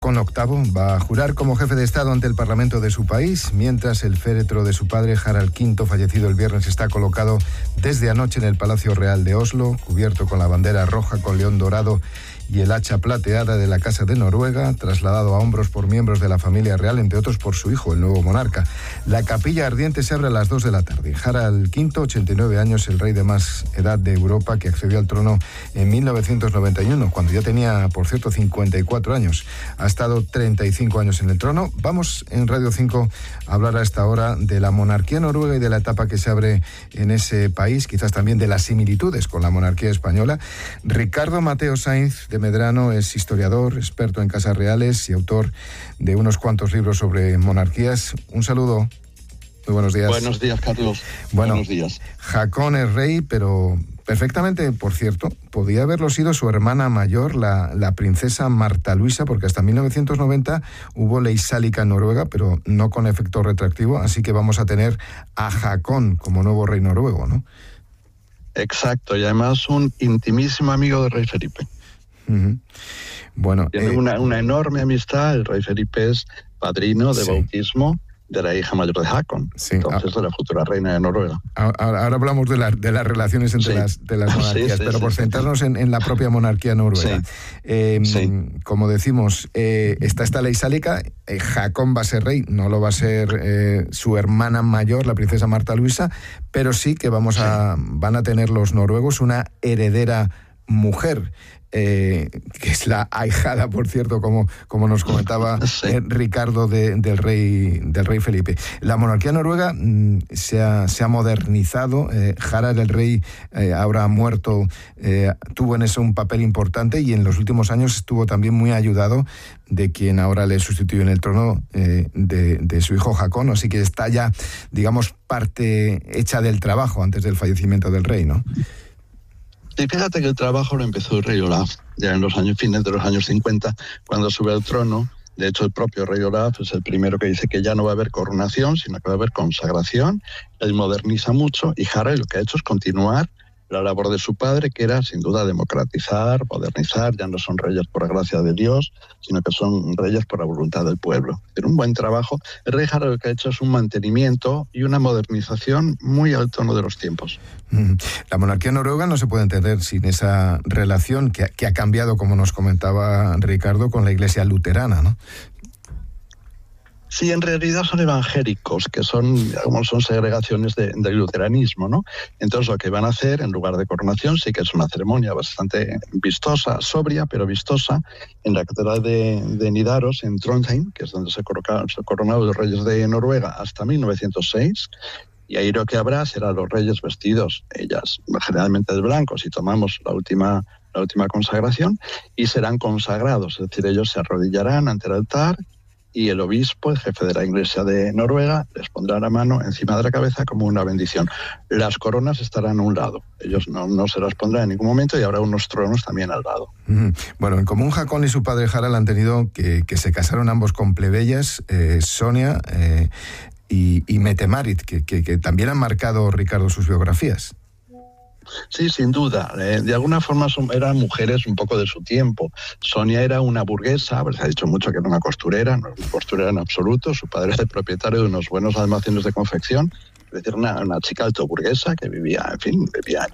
Con VIII va a jurar como jefe de Estado ante el Parlamento de su país, mientras el féretro de su padre, Harald V, fallecido el viernes, está colocado desde anoche en el Palacio Real de Oslo, cubierto con la bandera roja con león dorado y el hacha plateada de la Casa de Noruega, trasladado a hombros por miembros de la familia real, entre otros por su hijo, el nuevo monarca. La capilla ardiente se abre a las 2 de la tarde. Harald V, 89 años, el rey de más edad de Europa, que accedió al trono en 1991, cuando ya tenía, por cierto, 54 años. Ha estado 35 años en el trono. Vamos en Radio 5 a hablar a esta hora de la monarquía noruega y de la etapa que se abre en ese país, quizás también de las similitudes con la monarquía española. Ricardo Mateo Sainz de Medrano es historiador, experto en casas reales y autor de unos cuantos libros sobre monarquías. Un saludo. Muy buenos días. Buenos días, Carlos. Bueno, buenos días. Haakon es rey, pero perfectamente, por cierto, podía haberlo sido su hermana mayor, la princesa Marta Luisa, porque hasta 1990 hubo ley sálica en Noruega, pero no con efecto retroactivo, así que vamos a tener a Haakon como nuevo rey noruego, ¿no? Exacto, y además un intimísimo amigo del rey Felipe. Uh-huh. Bueno, tiene una enorme amistad. El rey Felipe es padrino de bautismo de la hija mayor de Haakon, entonces de la futura reina de Noruega. Ahora hablamos de las relaciones entre las monarquías, pero por centrarnos en la propia monarquía noruega. Como decimos, está esta ley sálica. Haakon va a ser rey, no lo va a ser su hermana mayor, la princesa Marta Luisa, pero sí que van a tener los noruegos una heredera mujer, que es la ahijada, por cierto, como nos comentaba Ricardo, del rey Felipe. La monarquía noruega se ha modernizado. Harald, el rey, ahora muerto, tuvo en eso un papel importante y en los últimos años estuvo también muy ayudado de quien ahora le sustituyó en el trono, de su hijo Haakon, así que está ya, digamos, parte hecha del trabajo antes del fallecimiento del rey, ¿no? Y fíjate que el trabajo lo empezó el rey Olaf, ya en los fines de los años 50, cuando sube al trono. De hecho, el propio rey Olaf es el primero que dice que ya no va a haber coronación, sino que va a haber consagración. Él moderniza mucho y Harald lo que ha hecho es continuar la labor de su padre, que era sin duda democratizar, modernizar. Ya no son reyes por la gracia de Dios, sino que son reyes por la voluntad del pueblo. Tiene un buen trabajo. El rey Harald lo que ha hecho es un mantenimiento y una modernización muy al tono de los tiempos. La monarquía noruega no se puede entender sin esa relación que ha cambiado, como nos comentaba Ricardo, con la iglesia luterana, ¿no? Sí, en realidad son evangélicos, que son segregaciones del luteranismo, ¿no? Entonces lo que van a hacer, en lugar de coronación, sí que es una ceremonia bastante vistosa, sobria, pero vistosa, en la catedral de Nidaros, en Trondheim, que es donde se coronaron los reyes de Noruega hasta 1906, y ahí lo que habrá será los reyes vestidos, ellas generalmente de blanco, si tomamos la última consagración, y serán consagrados, es decir, ellos se arrodillarán ante el altar, y el obispo, el jefe de la iglesia de Noruega, les pondrá la mano encima de la cabeza como una bendición. Las coronas estarán a un lado, ellos no se las pondrán en ningún momento, y habrá unos tronos también al lado. Bueno, en común Haakon y su padre Harald han tenido que se casaron ambos con plebeyas, Sonia y Mette-Marit, que también han marcado, Ricardo, sus biografías. Sí, sin duda. De alguna forma eran mujeres un poco de su tiempo. Sonia era una burguesa, se ha dicho mucho que era una costurera, no es una costurera en absoluto. Su padre era el propietario de unos buenos almacenes de confección, es decir, una chica alto burguesa que vivía en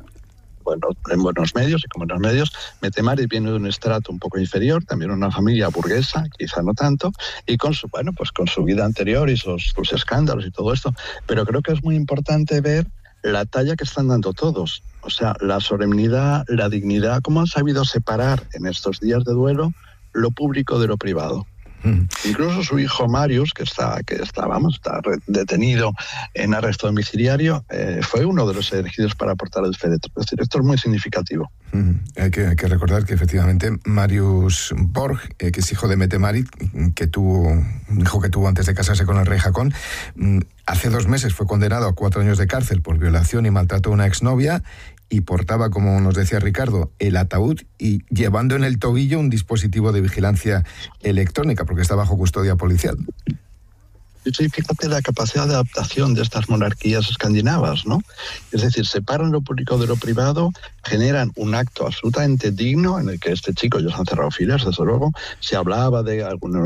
buenos medios y con buenos medios. Mette-Marit viene de un estrato un poco inferior, también una familia burguesa, quizá no tanto, y con su vida anterior y sus escándalos y todo esto. Pero creo que es muy importante ver la talla que están dando todos. O sea, la solemnidad, la dignidad, cómo han sabido separar en estos días de duelo lo público de lo privado. Incluso su hijo Marius, que está detenido en arresto domiciliario, fue uno de los elegidos para portar el féretro. Es decir, esto es muy significativo. Hay que recordar que efectivamente Marius Borg, que es hijo de Mette-Marit, un hijo que tuvo antes de casarse con el rey Haakon, hace 2 meses fue condenado a 4 años de cárcel por violación y maltrato a una exnovia, y portaba, como nos decía Ricardo, el ataúd y llevando en el tobillo un dispositivo de vigilancia electrónica, porque está bajo custodia policial. Sí, fíjate la capacidad de adaptación de estas monarquías escandinavas, ¿no? Es decir, separan lo público de lo privado, generan un acto absolutamente digno en el que este chico, ellos han cerrado filas, desde luego, se hablaba de algunos